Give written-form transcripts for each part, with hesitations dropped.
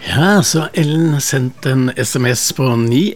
Ja, så Ellen sendte en SMS på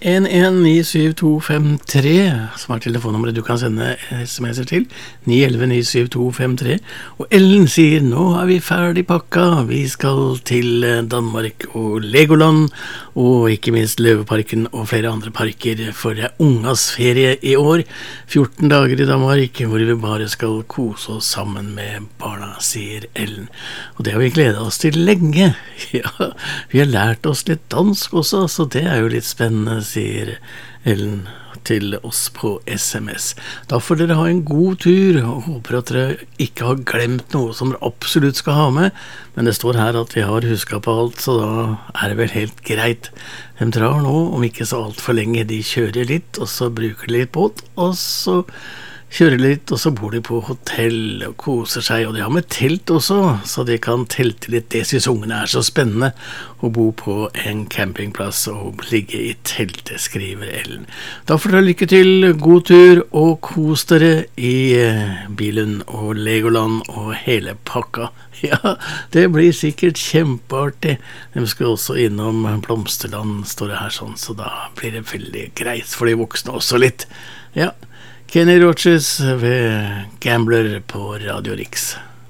911-97253, som er telefonnummeret du kan sende SMS-er til, 911-97253. Og Ellen sier, nå er vi ferdig pakka, vi skal til Danmark og Legoland, og ikke minst Løveparken og flere andre parker, for det er ungas ferie i år. 14 dager i Danmark, hvor vi bare skal kose oss sammen med barna, sier Ellen. Og det har vi gledet oss til lenge. Ja, vi har lært oss litt dansk også, så det er jo litt spennende, sier Ellen til oss på SMS. Da får dere ha en god tur, og håper at dere ikke har glemt noe som dere absolutt skal ha med, men det står her at vi har husket på alt, så da er det vel helt greit. De drar nå, om ikke så alt for lenge, de kjører litt, og så bruker de litt båt, og så kjører litt, og så bor de på hotell og koser seg, og de har med telt også, så de kan telte litt. Det synes ungene er så spennende å bo på en campingplass og ligge i teltet, skriver Ellen. Da får dere lykke til, god tur, og kos dere i bilen og Legoland og hele pakka. Ja, det blir sikkert kjempeartig. De skal også innom Blomsterland, står det her sånn, så da blir det veldig greit for de voksne også litt. Ja, Kenny Rogers ved Gambler på Radio Rix.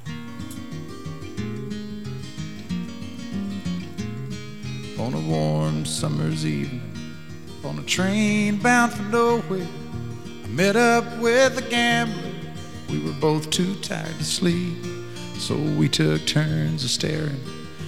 On a warm summer's evening, on a train bound for nowhere, I met up with a gambler. We were both too tired to sleep, so we took turns of staring